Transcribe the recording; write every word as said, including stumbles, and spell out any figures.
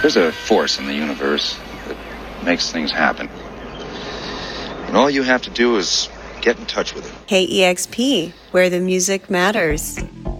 There's a force in the universe that makes things happen. And all you have to do is get in touch with it. K E X P, where the music matters.